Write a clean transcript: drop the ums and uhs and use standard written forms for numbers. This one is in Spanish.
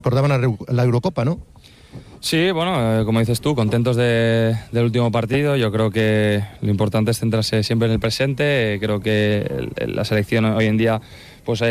recordaban a la Eurocopa, ¿no? Sí, bueno, como dices tú, contentos del último partido. Yo creo que lo importante es centrarse siempre en el presente. Creo que la selección hoy en día pues